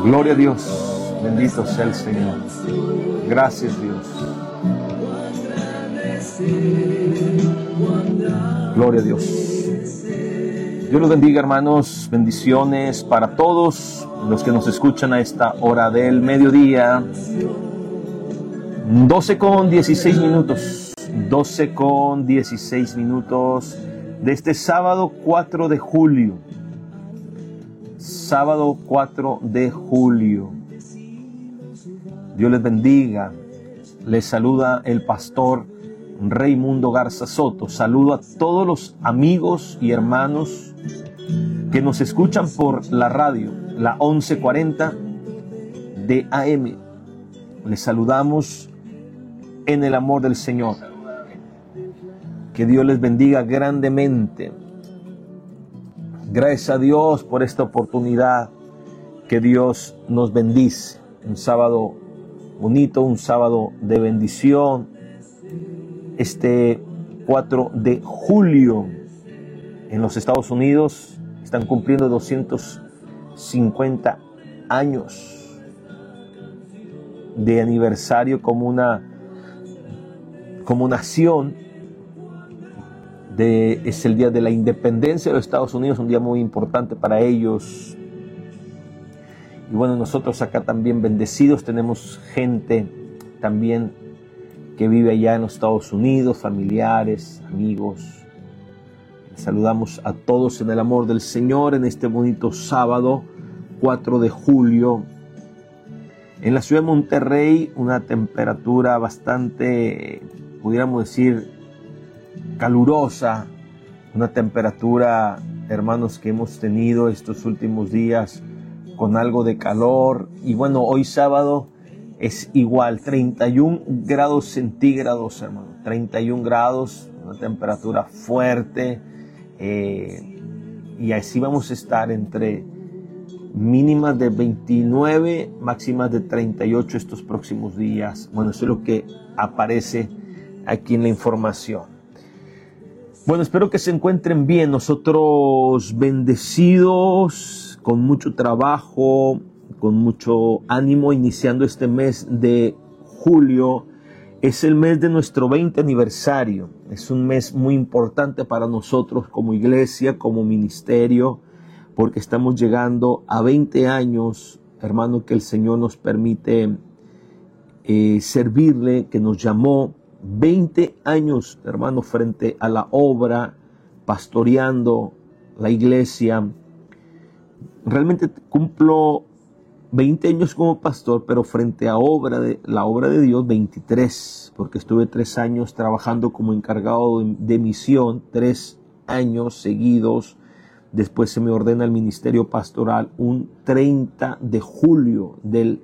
Gloria a Dios, bendito sea el Señor. Gracias, Dios. Gloria a Dios. Dios los bendiga, hermanos. Bendiciones para todos los que nos escuchan a esta hora del mediodía. 12:16 minutos. 12:16 minutos de este sábado 4 de julio. Sábado 4 de julio. Dios les bendiga. Les saluda el pastor Raimundo Garza Soto. Saludo a todos los amigos y hermanos que nos escuchan por la radio, la 1140 de AM. Les saludamos en el amor del Señor. Que Dios les bendiga grandemente. Gracias a Dios por esta oportunidad que Dios nos bendice. Un sábado bonito, un sábado de bendición. Este 4 de julio en los Estados Unidos están cumpliendo 250 años de aniversario como nación. Es el día de la independencia de los Estados Unidos, un día muy importante para ellos. Y bueno, nosotros acá también bendecidos, tenemos gente también que vive allá en los Estados Unidos, familiares, amigos. Les saludamos a todos en el amor del Señor en este bonito sábado 4 de julio. En la ciudad de Monterrey, una temperatura bastante, pudiéramos decir, calurosa, una temperatura, hermanos, que hemos tenido estos últimos días con algo de calor. Y bueno, hoy sábado es igual, 31 grados centígrados, hermano, 31 grados, una temperatura fuerte, y así vamos a estar entre mínimas de 29, máximas de 38 estos próximos días. Bueno, eso es lo que aparece aquí en la información. Bueno, espero que se encuentren bien. Nosotros bendecidos, con mucho trabajo, con mucho ánimo, iniciando este mes de julio. Es el mes de nuestro 20 aniversario. Es un mes muy importante para nosotros como iglesia, como ministerio, porque estamos llegando a 20 años, hermano, que el Señor nos permite servirle, que nos llamó. 20 años, hermano, frente a la obra, pastoreando la iglesia. Realmente cumplo 20 años como pastor, pero frente a la obra de Dios, 23, porque estuve 3 años trabajando como encargado de misión, 3 años seguidos. Después se me ordena el ministerio pastoral un 30 de julio del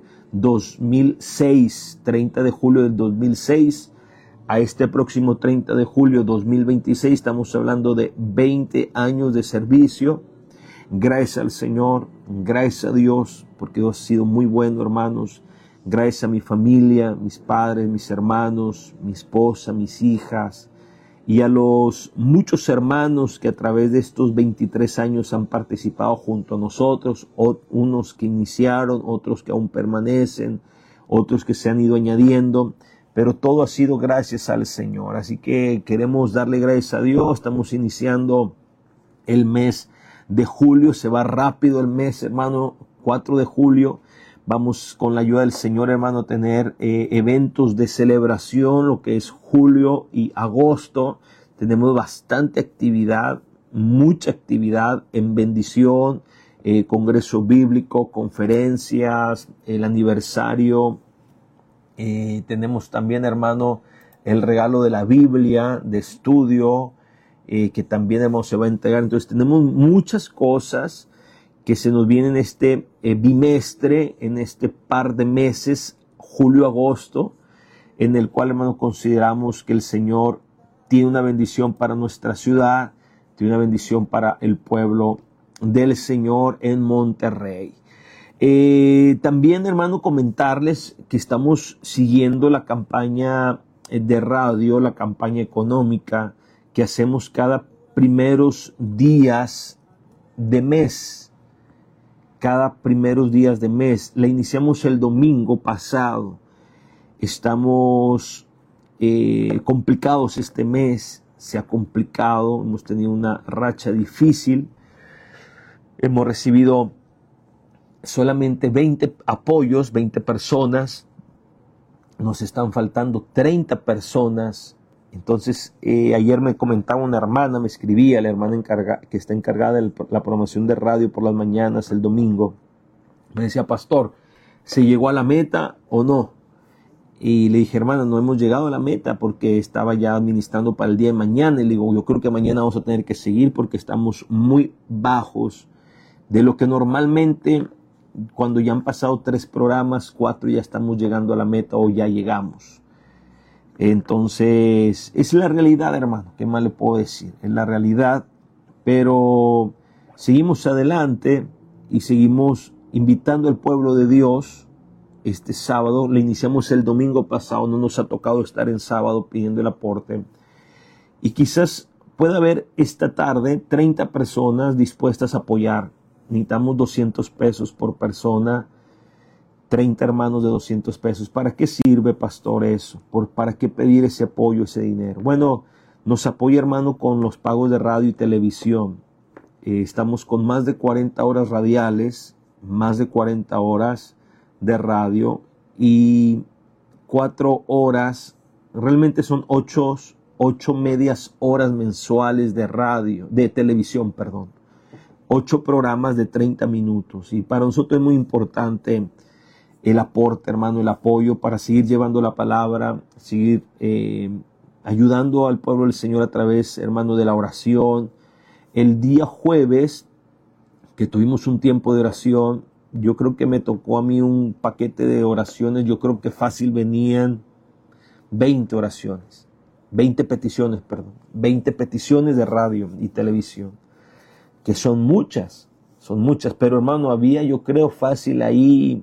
2006, 30 de julio del 2006. A este próximo 30 de julio 2026 estamos hablando de 20 años de servicio. Gracias al Señor, gracias a Dios, porque Dios ha sido muy bueno, hermanos. Gracias a mi familia, mis padres, mis hermanos, mi esposa, mis hijas, y a los muchos hermanos que a través de estos 23 años han participado junto a nosotros, unos que iniciaron, otros que aún permanecen, otros que se han ido añadiendo. Pero todo ha sido gracias al Señor. Así que queremos darle gracias a Dios. Estamos iniciando el mes de julio. Se va rápido el mes, hermano. 4 de julio. Vamos con la ayuda del Señor, hermano, a tener eventos de celebración, lo que es julio y agosto. Tenemos bastante actividad, mucha actividad en bendición, congreso bíblico, conferencias, el aniversario. Tenemos también, hermano, el regalo de la Biblia, de estudio, que también se va a entregar. Entonces tenemos muchas cosas que se nos vienen este bimestre, en este par de meses, julio-agosto, en el cual, hermano, consideramos que el Señor tiene una bendición para nuestra ciudad, tiene una bendición para el pueblo del Señor en Monterrey. También, hermano, comentarles que estamos siguiendo la campaña de radio, la campaña económica que hacemos cada primeros días de mes. cada primeros días de mes. La iniciamos el domingo pasado. Estamos complicados este mes. Se ha complicado. Hemos tenido una racha difícil. Hemos recibido solamente 20 apoyos, 20 personas. Nos están faltando 30 personas. Entonces, ayer me comentaba una hermana, me escribía, la hermana que está encargada de la promoción de radio por las mañanas, el domingo. Me decía, pastor, ¿se llegó a la meta o no? Y le dije, hermana, no hemos llegado a la meta porque estaba ya administrando para el día de mañana. Y le digo, yo creo que mañana vamos a tener que seguir porque estamos muy bajos de lo que normalmente, cuando ya han pasado 3 programas, 4 ya estamos llegando a la meta o ya llegamos. Entonces, es la realidad, hermano. ¿Qué más le puedo decir? Es la realidad, pero seguimos adelante y seguimos invitando al pueblo de Dios. Este sábado, le iniciamos el domingo pasado, no nos ha tocado estar en sábado pidiendo el aporte. Y quizás pueda haber esta tarde 30 personas dispuestas a apoyar. Necesitamos 200 pesos por persona. 30 hermanos de 200 pesos. ¿Para qué sirve, pastor, eso? ¿Para qué pedir ese apoyo, ese dinero? Bueno, nos apoya, hermano, con los pagos de radio y televisión. Estamos con más de 40 horas radiales, más de 40 horas de radio y 4 horas, realmente son 8 medias horas mensuales de radio, de televisión, perdón. 8 programas de 30 minutos. Y para nosotros es muy importante el aporte, hermano, el apoyo para seguir llevando la palabra, seguir ayudando al pueblo del Señor a través, hermano, de la oración. El día jueves, que tuvimos un tiempo de oración, yo creo que me tocó a mí un paquete de oraciones, yo creo que fácil venían 20 oraciones, 20 peticiones de radio y televisión, que son muchas, pero hermano, había, yo creo, fácil ahí,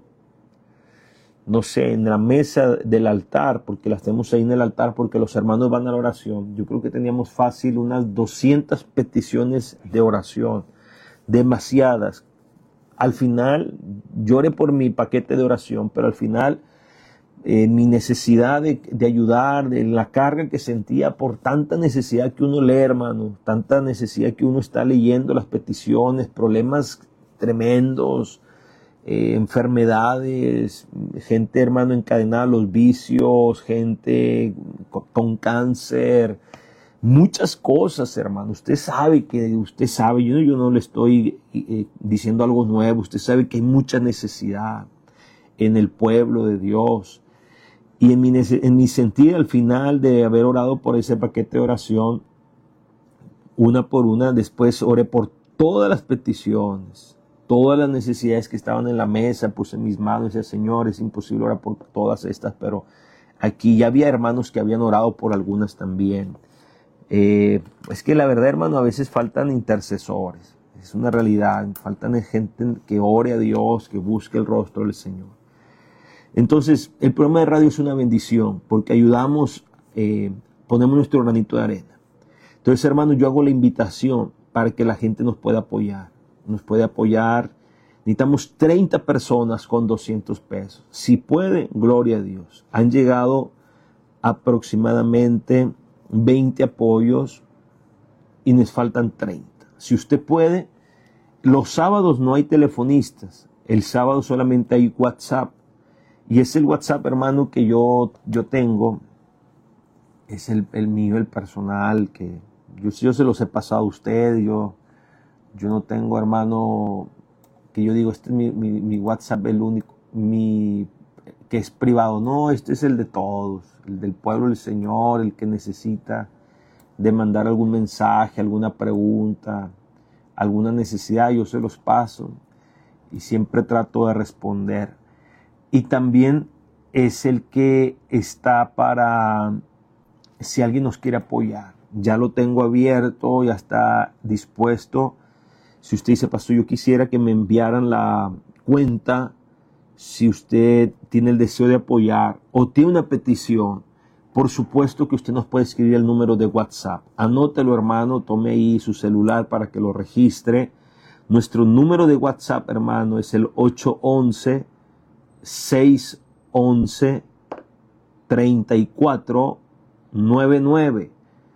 no sé, en la mesa del altar, porque las tenemos ahí en el altar, porque los hermanos van a la oración. Yo creo que teníamos fácil unas 200 peticiones de oración, demasiadas. Al final, lloré por mi paquete de oración, pero al final, mi necesidad de ayudar, de la carga que sentía por tanta necesidad que uno lee, hermano, tanta necesidad que uno está leyendo las peticiones, problemas tremendos, enfermedades, gente, hermano, encadenada a los vicios, gente con cáncer, muchas cosas, hermano. Usted sabe, yo no le estoy diciendo algo nuevo. Usted sabe que hay mucha necesidad en el pueblo de Dios. Y en mi sentir, al final de haber orado por ese paquete de oración, una por una, después oré por todas las peticiones, todas las necesidades que estaban en la mesa, puse mis manos y decía, Señor, es imposible orar por todas estas, pero aquí ya había hermanos que habían orado por algunas también. Es que la verdad, hermano, a veces faltan intercesores, es una realidad, faltan gente que ore a Dios, que busque el rostro del Señor. Entonces, el programa de radio es una bendición, porque ayudamos, ponemos nuestro granito de arena. Entonces, hermano, yo hago la invitación para que la gente nos pueda apoyar. Nos puede apoyar. Necesitamos 30 personas con 200 pesos. Si puede, gloria a Dios. Han llegado aproximadamente 20 apoyos y nos faltan 30. Si usted puede, los sábados no hay telefonistas. El sábado solamente hay WhatsApp. Y es el WhatsApp, hermano, que yo tengo. Es el mío, el personal, que yo se los he pasado a usted. Yo no tengo, hermano, que yo digo, este es mi WhatsApp, el único, que es privado. No, este es el de todos, el del pueblo del Señor, el que necesita de mandar algún mensaje, alguna pregunta, alguna necesidad, yo se los paso y siempre trato de responder. Y también es el que está para, si alguien nos quiere apoyar, ya lo tengo abierto, ya está dispuesto. Si usted dice, pastor, yo quisiera que me enviaran la cuenta, si usted tiene el deseo de apoyar o tiene una petición, por supuesto que usted nos puede escribir el número de WhatsApp. Anótelo, hermano, tome ahí su celular para que lo registre. Nuestro número de WhatsApp, hermano, es el 811-611-3499.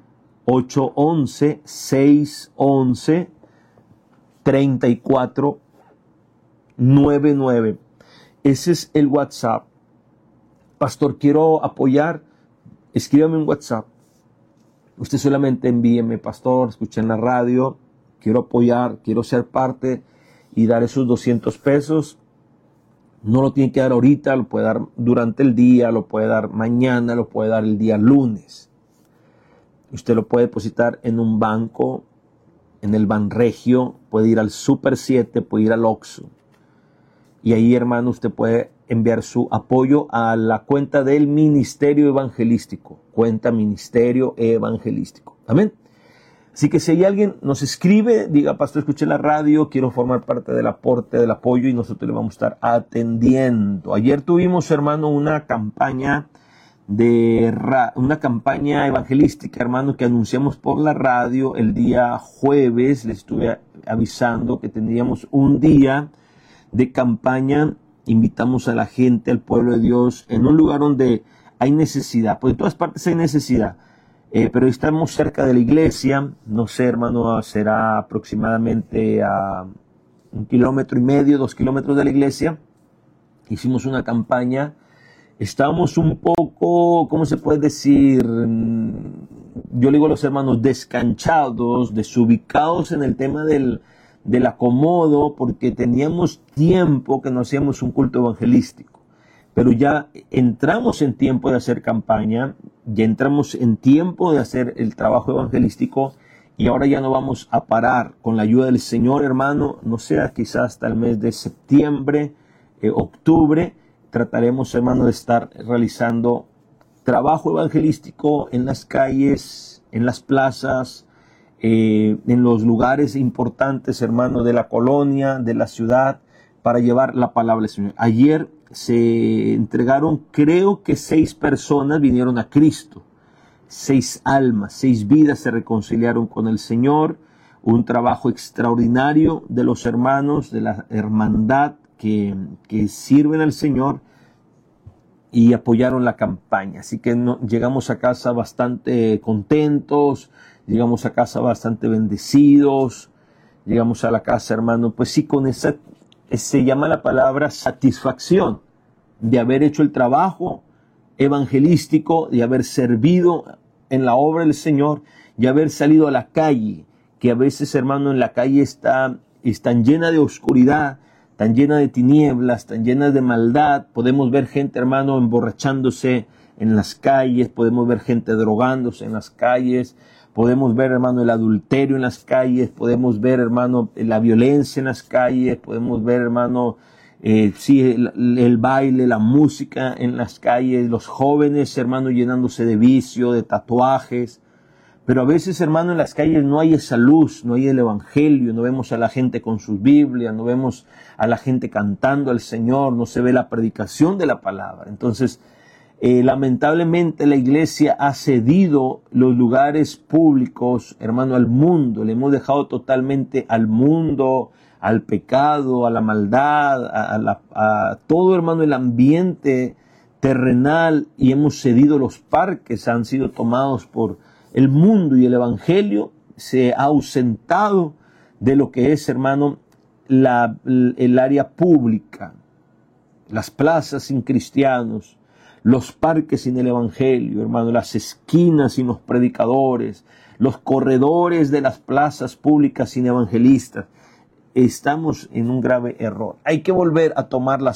811-611-3499. Ese es el WhatsApp. Pastor, quiero apoyar. Escríbame un WhatsApp. Usted solamente envíeme, pastor, escuché en la radio, quiero apoyar, quiero ser parte y dar esos 200 pesos. No lo tiene que dar ahorita, lo puede dar durante el día, lo puede dar mañana, lo puede dar el día lunes. Usted lo puede depositar en un banco, en el Banregio, puede ir al Super 7, puede ir al Oxxo. Y ahí, hermano, usted puede enviar su apoyo a la cuenta del Ministerio Evangelístico. Cuenta Ministerio Evangelístico. Amén. Así que si hay alguien, nos escribe, diga, pastor, escuché la radio, quiero formar parte del aporte, del apoyo, y nosotros le vamos a estar atendiendo. Ayer tuvimos, hermano, una campaña evangelística, hermano, que anunciamos por la radio el día jueves. Les estuve avisando que tendríamos un día de campaña. Invitamos a la gente, al pueblo de Dios, en un lugar donde hay necesidad, pues en todas partes hay necesidad, pero estamos cerca de la iglesia. No sé, hermano, será aproximadamente a 1,5 kilómetros, 2 kilómetros de la iglesia. Hicimos una campaña, estábamos un poco, ¿cómo se puede decir? Yo le digo a los hermanos, descanchados, desubicados en el tema del acomodo, porque teníamos tiempo que no hacíamos un culto evangelístico, pero ya entramos en tiempo de hacer campaña, ya entramos en tiempo de hacer el trabajo evangelístico, y ahora ya no vamos a parar. Con la ayuda del Señor, hermano, no sea quizás hasta el mes de septiembre, octubre, trataremos, hermano, de estar realizando trabajo evangelístico en las calles, en las plazas, en los lugares importantes, hermano, de la colonia, de la ciudad, para llevar la palabra del Señor. Ayer se entregaron, creo que 6 personas vinieron a Cristo, 6 almas, 6 vidas se reconciliaron con el Señor. Un trabajo extraordinario de los hermanos, de la hermandad que sirven al Señor, y apoyaron la campaña. Así que llegamos a casa bastante contentos, llegamos a casa bastante bendecidos, llegamos a la casa, hermano, pues sí, con esa, se llama la palabra satisfacción de haber hecho el trabajo evangelístico, de haber servido en la obra del Señor, y haber salido a la calle, que a veces, hermano, en la calle es tan llena de oscuridad, tan llena de tinieblas, tan llena de maldad. Podemos ver gente, hermano, emborrachándose en las calles, podemos ver gente drogándose en las calles, podemos ver, hermano, el adulterio en las calles, podemos ver, hermano, la violencia en las calles, podemos ver, hermano, el baile, la música en las calles, los jóvenes, hermano, llenándose de vicio, de tatuajes. Pero a veces, hermano, en las calles no hay esa luz, no hay el evangelio, no vemos a la gente con sus Biblias, no vemos a la gente cantando al Señor, no se ve la predicación de la palabra. Entonces, lamentablemente la iglesia ha cedido los lugares públicos, hermano, al mundo. Le hemos dejado totalmente al mundo, al pecado, a la maldad, a todo, hermano, el ambiente terrenal, y hemos cedido los parques, han sido tomados por el mundo, y el evangelio se ha ausentado de lo que es, hermano, el área pública, las plazas sin cristianos, los parques sin el evangelio, hermano, las esquinas sin los predicadores, los corredores de las plazas públicas sin evangelistas. Estamos en un grave error. Hay que volver a tomar las